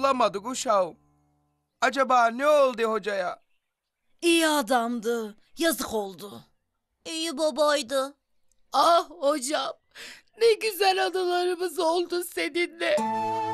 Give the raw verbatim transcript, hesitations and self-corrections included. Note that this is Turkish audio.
bulamadık uşağım. Acaba ne oldu hocaya? İyi adamdı. Yazık oldu. İyi babaydı. Ah hocam, ne güzel anılarımız oldu seninle.